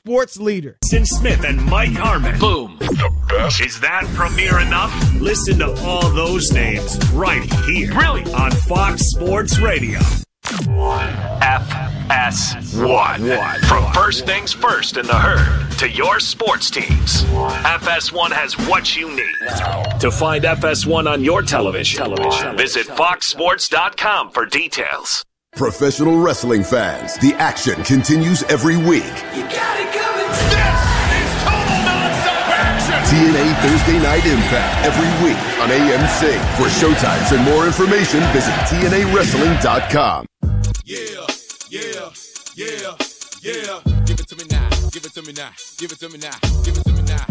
sports leader. Smith and Mike Harmon. Boom. The best. Is that premiere enough? Listen to all those names right here. Really? On Fox Sports Radio. FS1. From first things first in the herd to your sports teams, FS1 has what you need. To find FS1 on your television, visit foxsports.com for details. Professional wrestling fans, the action continues every week. You got it coming. This is total nonstop action. TNA Thursday Night Impact every week on AMC. For showtimes and more information, visit TNAWrestling.com. Yeah. Give it to me now. Give it to me now. Give it to me now. Give it to me now.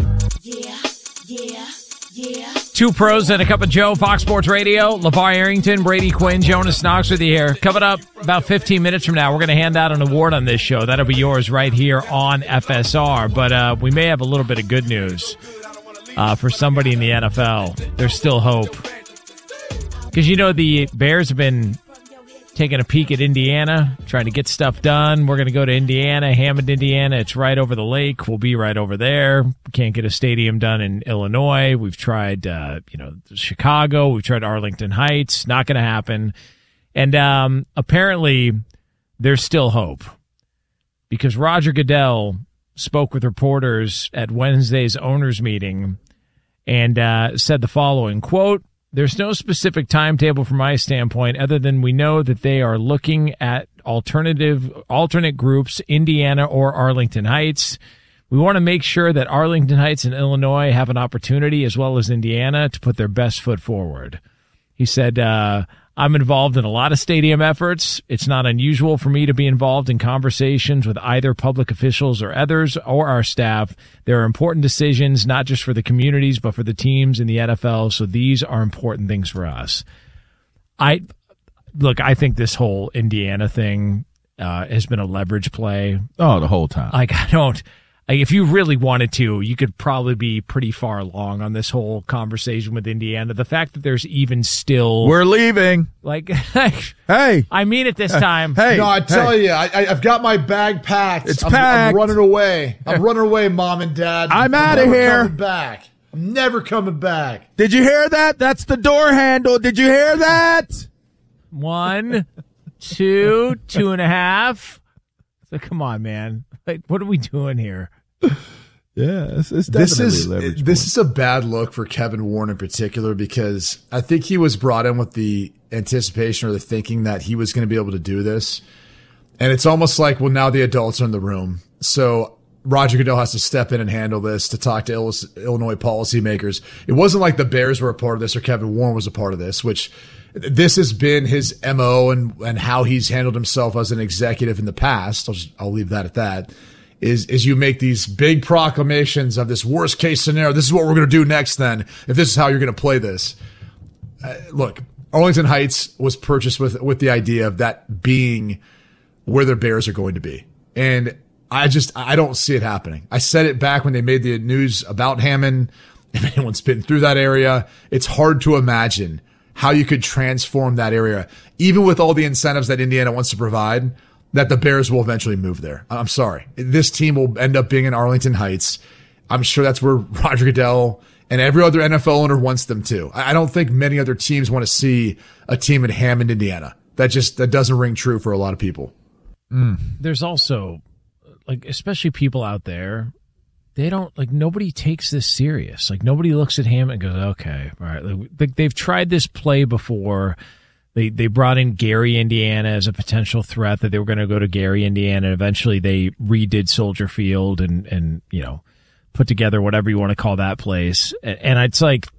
Yeah. Two pros and a cup of Joe, Fox Sports Radio. LeVar Arrington, Brady Quinn, Jonas Knox with you here. Coming up about 15 minutes from now, we're going to hand out an award on this show. That'll be yours right here on FSR. But we may have a little bit of good news for somebody in the NFL. There's still hope. Because, the Bears have been taking a peek at Indiana, trying to get stuff done. We're going to go to Indiana, Hammond, Indiana. It's right over the lake. We'll be right over there. We can't get a stadium done in Illinois. We've tried, Chicago. We've tried Arlington Heights. Not going to happen. And apparently, there's still hope. Because Roger Goodell spoke with reporters at Wednesday's owners meeting and said the following, quote, "There's no specific timetable from my standpoint other than we know that they are looking at alternate groups, Indiana or Arlington Heights. We want to make sure that Arlington Heights and Illinois have an opportunity as well as Indiana to put their best foot forward." He said, "I'm involved in a lot of stadium efforts. It's not unusual for me to be involved in conversations with either public officials or others or our staff. There are important decisions, not just for the communities, but for the teams in the NFL. So these are important things for us." I think this whole Indiana thing has been a leverage play. Oh, the whole time. If you really wanted to, you could probably be pretty far along on this whole conversation with Indiana. The fact that there's even still... We're leaving. Hey. I mean it this time. Hey. No, I tell you, I've got my bag packed. It's packed. I'm running away. Mom and Dad. I'm out of here. Coming back. I'm never coming back. Did you hear that? That's the door handle. Did you hear that? 1, 2, 2.5. So come on, man. What are we doing here? Yeah, it's definitely this is a bad look for Kevin Warren in particular, because I think he was brought in with the anticipation or the thinking that he was going to be able to do this. And it's almost like, well, now the adults are in the room. So Roger Goodell has to step in and handle this, to talk to Illinois policymakers. It wasn't like the Bears were a part of this or Kevin Warren was a part of this, which this has been his MO and how he's handled himself as an executive in the past. I'll leave that at that. Is you make these big proclamations of this worst case scenario. This is what we're going to do next then, if this is how you're going to play this. Look, Arlington Heights was purchased with the idea of that being where the Bears are going to be. And I don't see it happening. I said it back when they made the news about Hammond. If anyone's been through that area, it's hard to imagine how you could transform that area, even with all the incentives that Indiana wants to provide, that the Bears will eventually move there. I'm sorry. This team will end up being in Arlington Heights. I'm sure that's where Roger Goodell and every other NFL owner wants them to. I don't think many other teams want to see a team in Hammond, Indiana. That doesn't ring true for a lot of people. There's also, especially people out there, they don't, nobody takes this serious. Nobody looks at Hammond and goes, okay, all right. They've tried this play before. They brought in Gary, Indiana as a potential threat, that they were going to go to Gary, Indiana. Eventually they redid Soldier Field and put together whatever you want to call that place. And it's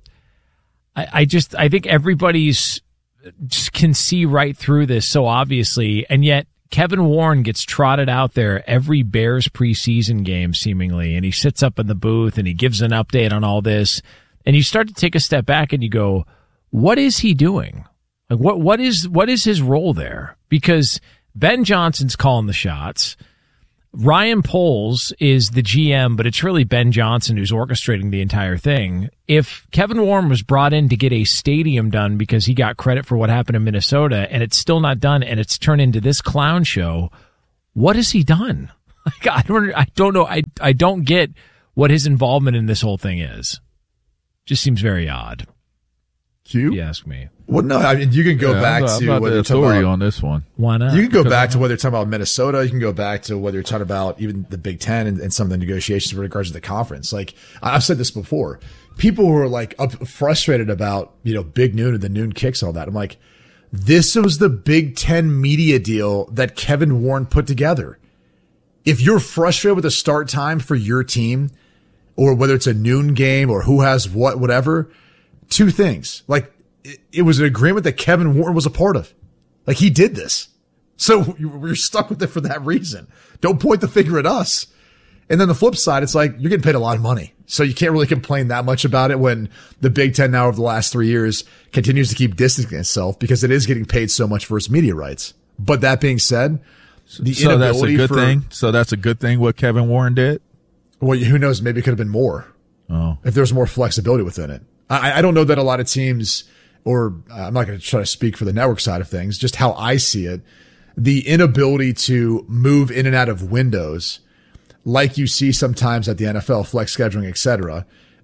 I think everybody's just can see right through this so obviously. And yet Kevin Warren gets trotted out there every Bears preseason game seemingly. And he sits up in the booth and he gives an update on all this. And you start to take a step back and you go, what is he doing? What is his role there? Because Ben Johnson's calling the shots. Ryan Poles is the GM, but it's really Ben Johnson who's orchestrating the entire thing. If Kevin Warren was brought in to get a stadium done because he got credit for what happened in Minnesota and it's still not done and it's turned into this clown show, what has he done? Like, I don't know. I don't get what his involvement in this whole thing is. Just seems very odd. Q? If you ask me. Well, no, I mean, you can go back to about whether the you're talking authority about, on this one. Why not? you can go back to whether you're talking about Minnesota. You can go back to whether you're talking about even the Big Ten and some of the negotiations with regards to the conference. Like, I've said this before. People who are like frustrated about, Big Noon and the noon kicks and all that. I'm like, this was the Big Ten media deal that Kevin Warren put together. If you're frustrated with the start time for your team, or whether it's a noon game or who has whatever, two things. Like, it was an agreement that Kevin Warren was a part of. Like, he did this. So we're stuck with it for that reason. Don't point the finger at us. And then the flip side, it's like, you're getting paid a lot of money. So you can't really complain that much about it when the Big Ten now over the last 3 years continues to keep distancing itself because it is getting paid so much for its media rights. But that being said, the so that's a inability good thing. So that's a good thing what Kevin Warren did. Well, who knows? Maybe it could have been more. Oh, if there's more flexibility within it. I don't know that a lot of teams, or I'm not going to try to speak for the network side of things, just how I see it, the inability to move in and out of windows like you see sometimes at the NFL, flex scheduling, et cetera,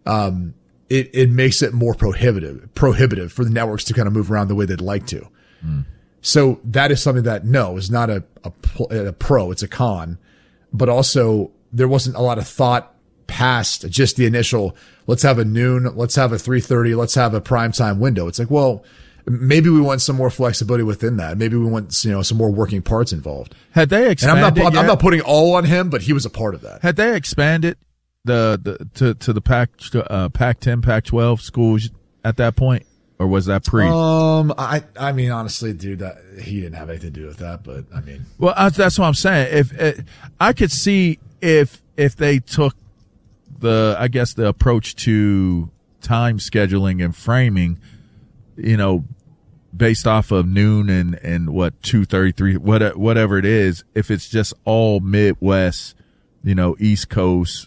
it makes it more prohibitive for the networks to kind of move around the way they'd like to. So that is something that, no, is not a pro, it's a con, but also there wasn't a lot of thought past just the initial, let's have a noon, let's have a 3:30, let's have a primetime window. It's like, well, maybe we want some more flexibility within that. Maybe we want, some more working parts involved. Had they expanded? And I'm not putting all on him, but he was a part of that. Had they expanded to the Pac-10, Pac-12 schools at that point, or was that pre? I mean, honestly, dude, that he didn't have anything to do with that. But I mean, well, that's what I'm saying. If I could see if they took the approach to time scheduling and framing, based off of noon and what 2:33, whatever it is, if it's just all Midwest, East Coast,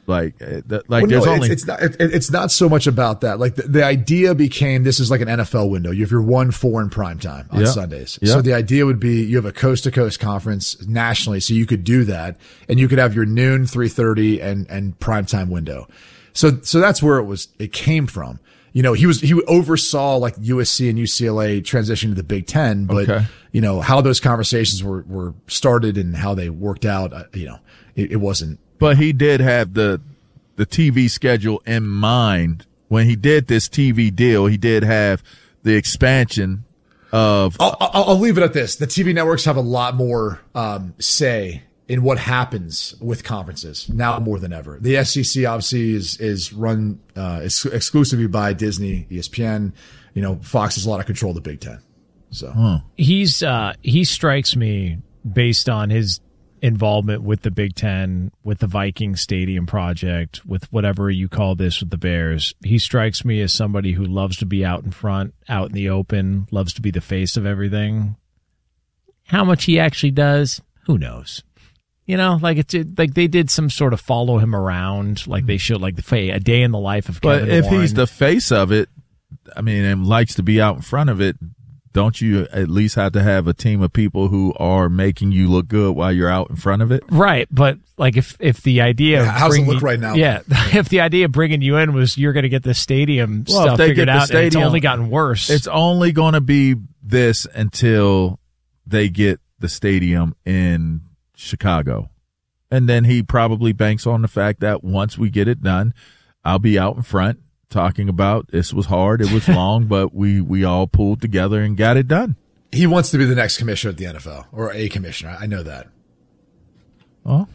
it's not so much about that. Like the idea became, this is like an NFL window. You have your 1-4 in primetime on Sundays. Yep. So the idea would be you have a coast to coast conference nationally. So you could do that and you could have your noon, 3:30 and primetime window. So that's where it came from. He oversaw like USC and UCLA transition to the Big Ten, but how those conversations were started and how they worked out, it wasn't. But he did have the TV schedule in mind when he did this TV deal. He did have the expansion of. I'll leave it at this: the TV networks have a lot more say in what happens with conferences now more than ever. The SEC obviously is run exclusively by Disney, ESPN. Fox has a lot of control of the Big Ten. So he strikes me based on his involvement with the Big Ten, with the Viking Stadium project, with whatever you call this with the Bears. He strikes me as somebody who loves to be out in front, out in the open, loves to be the face of everything. How much he actually does, who knows? Like they did some sort of follow him around, like they showed like a day in the life of Kevin But if Warren. he's the face of it, and likes to be out in front of it, don't you at least have to have a team of people who are making you look good while you're out in front of it? Right, but like if the idea of how's it look right now? Yeah, if the idea of bringing you in was you're going to get the stadium Well, stuff if they figured get the out, and it's stadium- only gotten worse. It's only going to be this until they get the stadium in Chicago. And then he probably banks on the fact that once we get it done, I'll be out in front talking about this was hard, it was long, but we all pulled together and got it done. he wants to be the next commissioner at the NFL, or a commissioner. I know that. Oh.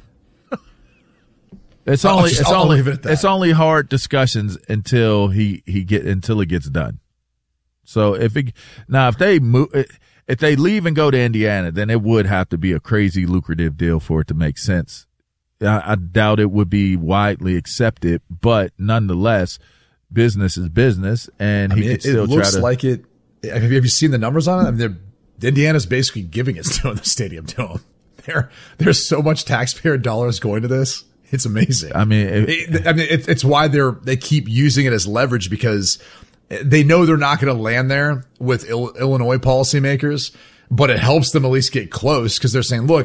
I'll leave it at that. It's only hard discussions until it gets done. So if they leave and go to Indiana, then it would have to be a crazy lucrative deal for it to make sense. I doubt it would be widely accepted, but nonetheless, business is business, and he could still try to. It looks like it. Have you seen the numbers on it? I mean, Indiana's basically giving it to the stadium to them. There's so much taxpayer dollars going to this. It's amazing. I mean, it's why they keep using it as leverage, because they know they're not going to land there with Illinois policymakers, but it helps them at least get close, because they're saying, look,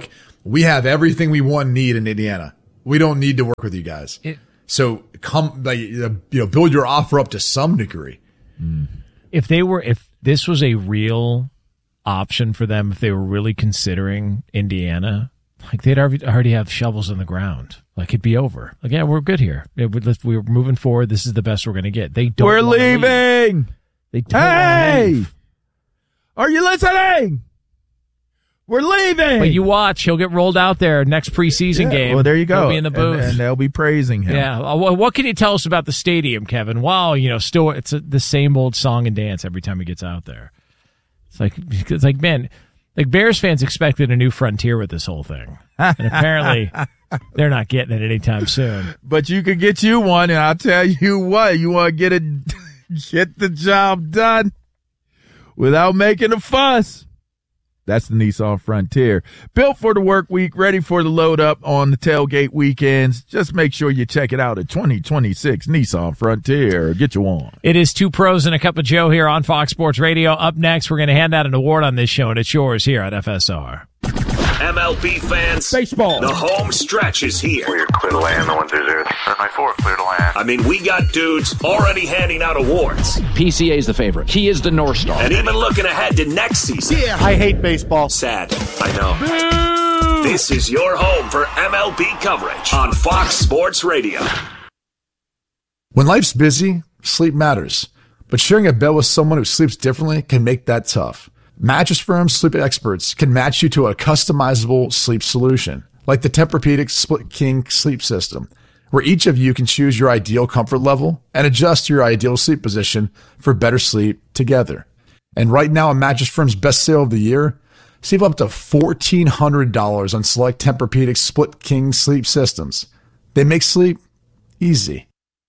We have everything we want and need in Indiana. We don't need to work with you guys. So come, build your offer up to some degree. If this was a real option for them, if they were really considering Indiana, like they'd already have shovels in the ground. Like it'd be over. Like, yeah, we're good here. We're moving forward. This is the best we're going to get. They don't. We're leaving. They don't leave. Are you listening? We're leaving. But you watch, he'll get rolled out there next preseason game. Well, there you go. He'll be in the booth, and they'll be praising him. Yeah. What can you tell us about the stadium, Kevin? Wow, still it's the same old song and dance every time he gets out there. It's like man, like Bears fans expected a new frontier with this whole thing, and apparently they're not getting it anytime soon. But you could get you one, and I'll tell you what, you want to get the job done without making a fuss. That's the Nissan Frontier. Built for the work week, ready for the load up on the tailgate weekends. Just make sure you check it out at 2026 Nissan Frontier. Get you one. It is Two Pros and a Cup of Joe here on Fox Sports Radio. Up next, we're going to hand out an award on this show, and it's yours here at FSR. MLB fans, baseball. The home stretch is here. We're clear to land, no one through there. 9-4, clear to land. I mean, we got dudes already handing out awards. PCA's the favorite. He is the North Star. And even looking ahead to next season. Yeah, I hate baseball. Sad, I know. This is your home for MLB coverage on Fox Sports Radio. When life's busy, sleep matters. But sharing a bed with someone who sleeps differently can make that tough. Mattress Firm's sleep experts can match you to a customizable sleep solution, like the Tempur-Pedic Split King sleep system, where each of you can choose your ideal comfort level and adjust your ideal sleep position for better sleep together. And right now, on Mattress Firm's best sale of the year, save up to $1,400 on select Tempur-Pedic Split King sleep systems. They make sleep easy.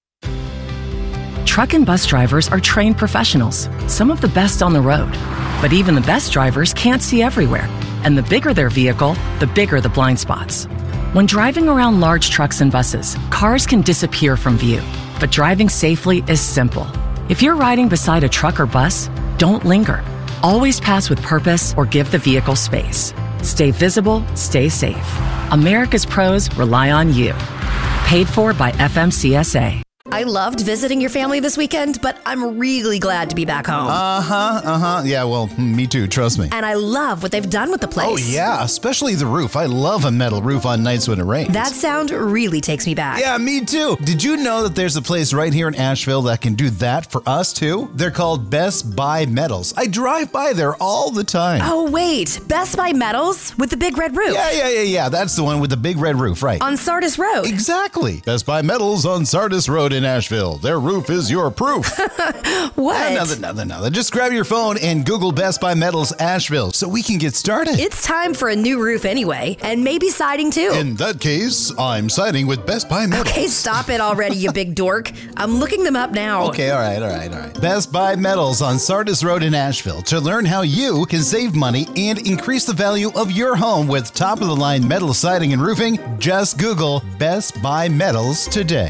Truck and bus drivers are trained professionals, some of the best on the road. But even the best drivers can't see everywhere. And the bigger their vehicle, the bigger the blind spots. When driving around large trucks and buses, cars can disappear from view. But driving safely is simple. If you're riding beside a truck or bus, don't linger. Always pass with purpose or give the vehicle space. Stay visible, stay safe. America's pros rely on you. Paid for by FMCSA. I loved visiting your family this weekend, but I'm really glad to be back home. Yeah, well, me too, trust me. And I love what they've done with the place. Oh, yeah, especially the roof. I love a metal roof on nights when it rains. That sound really takes me back. Yeah, me too. Did you know that there's a place right here in Asheville that can do that for us, too? They're called Best Buy Metals. I drive by there all the time. Oh, wait. Best Buy Metals with the big red roof? Yeah. That's the one with the big red roof, right. On Sardis Road? Exactly. Best Buy Metals on Sardis Road in Asheville. Their roof is your proof. What? Nothing. Just grab your phone and Google Best Buy Metals Asheville so we can get started. It's time for a new roof anyway, and maybe siding too. In that case, I'm siding with Best Buy Metals. Okay, stop it already, you big dork. I'm looking them up now. Okay, all right. Best Buy Metals on Sardis Road in Asheville to learn how you can save money and increase the value of your home with top-of-the-line metal siding and roofing. Just Google Best Buy Metals today.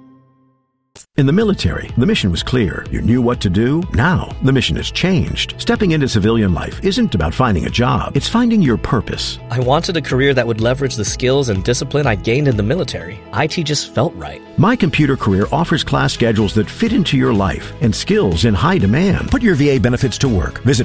In the military, the mission was clear. You knew what to do. Now, the mission has changed. Stepping into civilian life isn't about finding a job. It's finding your purpose. I wanted a career that would leverage the skills and discipline I gained in the military. IT just felt right. My Computer Career offers class schedules that fit into your life and skills in high demand. Put your VA benefits to work. Visit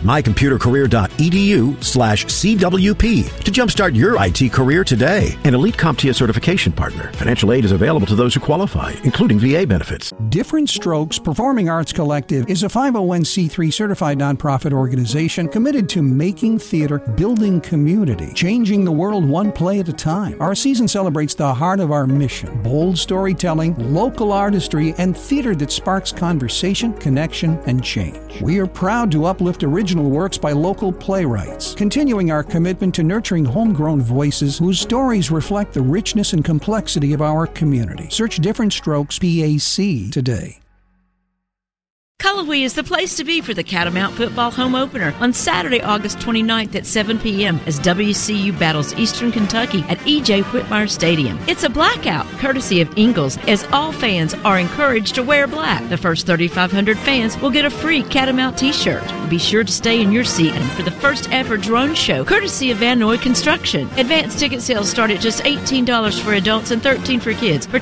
mycomputercareer.edu/CWP to jumpstart your IT career today. An elite CompTIA certification partner. Financial aid is available to those who qualify, including VA benefits. Different Strokes Performing Arts Collective is a 501c3 certified nonprofit organization committed to making theater, building community, changing the world one play at a time. Our season celebrates the heart of our mission: bold storytelling, local artistry, and theater that sparks conversation, connection, and change. We are proud to uplift original works by local playwrights, continuing our commitment to nurturing homegrown voices whose stories reflect the richness and complexity of our community. Search Different Strokes PAC today. Cullowhee is the place to be for the Catamount football home opener on Saturday, August 29th at 7 p.m. as WCU battles Eastern Kentucky at E.J. Whitmire Stadium. It's a blackout, courtesy of Ingles, as all fans are encouraged to wear black. The first 3,500 fans will get a free Catamount t-shirt. Be sure to stay in your seat for the first ever drone show, courtesy of Van Noy Construction. Advanced ticket sales start at just $18 for adults and $13 for kids. For